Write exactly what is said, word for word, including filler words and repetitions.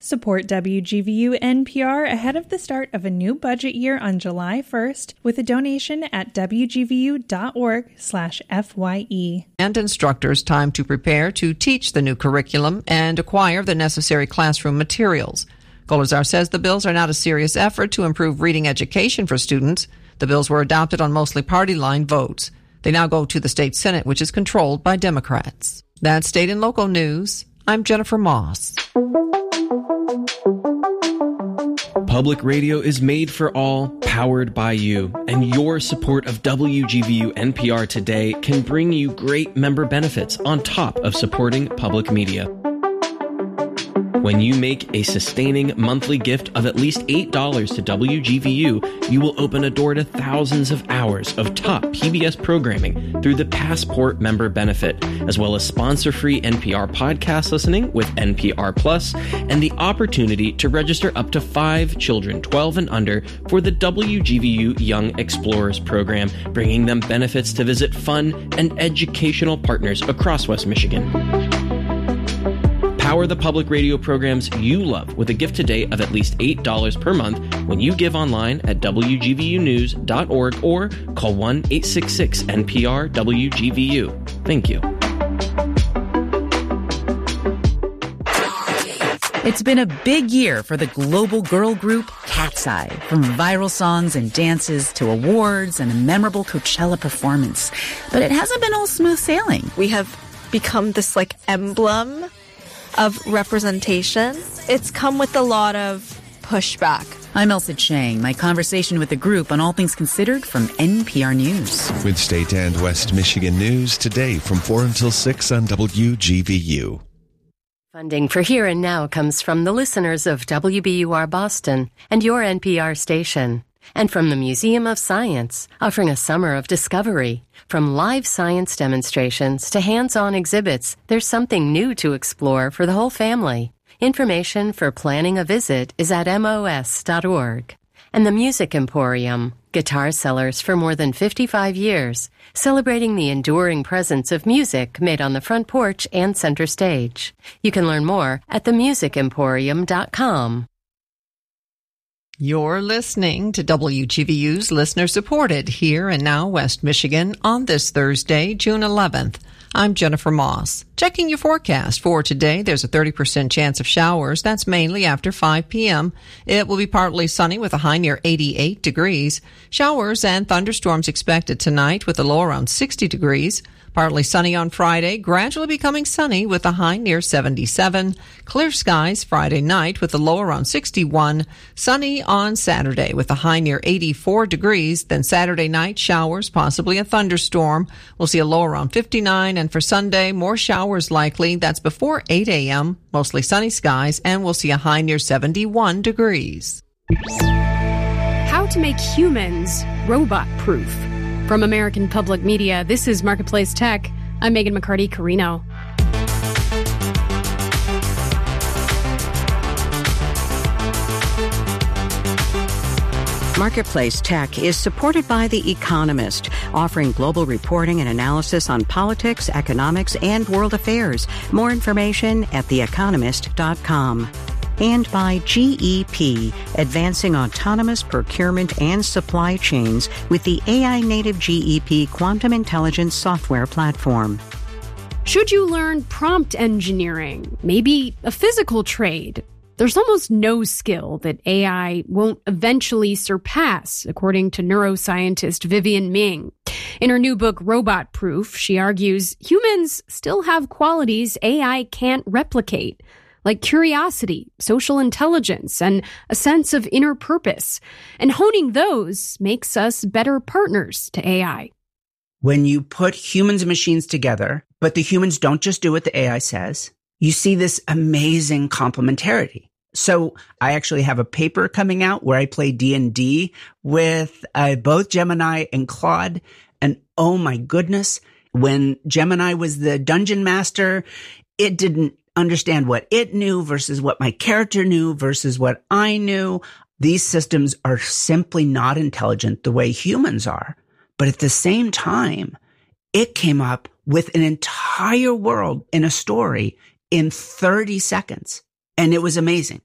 Support W G V U N P R ahead of the start of a new budget year on July first with a donation at W G V U dot org slash F Y E. And instructors time to prepare to teach the new curriculum and acquire the necessary classroom materials. Golazar says the bills are not a serious effort to improve reading education for students. The bills were adopted on mostly party-line votes. They now go to the state Senate, which is controlled by Democrats. That's state and local news. I'm Jennifer Moss. Public radio is made for all, powered by you, and your support of W G V U N P R today can bring you great member benefits on top of supporting public media. When you make a sustaining monthly gift of at least eight dollars to W G V U, you will open a door to thousands of hours of top P B S programming through the Passport member benefit, as well as sponsor-free N P R podcast listening with N P R Plus, and the opportunity to register up to five children twelve and under for the W G V U Young Explorers program, bringing them benefits to visit fun and educational partners across West Michigan. Power the public radio programs you love with a gift today of at least eight dollars per month when you give online at W G V U news dot org or call one eight six six N P R W G V U. Thank you. It's been a big year for the global girl group Cat's Eye, from viral songs and dances to awards and a memorable Coachella performance. But it hasn't been all smooth sailing. We have become this like emblem of representation. It's come with a lot of pushback. I'm Elsa Chang. My conversation with the group on All Things Considered from N P R News. With State and West Michigan news today from four until six on W G V U. Funding for Here and Now comes from the listeners of W B U R Boston and your N P R station. And from the Museum of Science, offering a summer of discovery. From live science demonstrations to hands-on exhibits, there's something new to explore for the whole family. Information for planning a visit is at M O S dot org. And the Music Emporium, guitar sellers for more than fifty-five years, celebrating the enduring presence of music made on the front porch and center stage. You can learn more at the music emporium dot com. You're listening to W G V U's listener-supported Here and Now West Michigan on this Thursday, June eleventh. I'm Jennifer Moss. Checking your forecast for today, there's a thirty percent chance of showers. That's mainly after five p.m. It will be partly sunny with a high near eighty-eight degrees. Showers and thunderstorms expected tonight with a low around sixty degrees. Partly sunny on Friday, gradually becoming sunny with a high near seventy-seven. Clear skies Friday night with a low around sixty-one. Sunny on Saturday with a high near eighty-four degrees. Then Saturday night, showers, possibly a thunderstorm. We'll see a low around fifty-nine. And for Sunday, more showers likely. That's before eight a.m. Mostly sunny skies, and we'll see a high near seventy-one degrees. How to make humans robot-proof. From American Public Media, this is Marketplace Tech. I'm Megan McCarty-Carino. Marketplace Tech is supported by The Economist, offering global reporting and analysis on politics, economics, and world affairs. More information at the economist dot com. And by G E P, advancing autonomous procurement and supply chains with the A I-native G E P Quantum Intelligence software platform. Should you learn prompt engineering? Maybe a physical trade? There's almost no skill that A I won't eventually surpass, according to neuroscientist Vivian Ming. In her new book, Robot Proof, she argues humans still have qualities A I can't replicate, like curiosity, social intelligence, and a sense of inner purpose. And honing those makes us better partners to A I. When you put humans and machines together, but the humans don't just do what the A I says, you see this amazing complementarity. So I actually have a paper coming out where I play D and D with uh, both Gemini and Claude. And oh my goodness, when Gemini was the dungeon master, it didn't understand what it knew versus what my character knew versus what I knew. These systems are simply not intelligent the way humans are. But at the same time, it came up with an entire world in a story in thirty seconds. And it was amazing.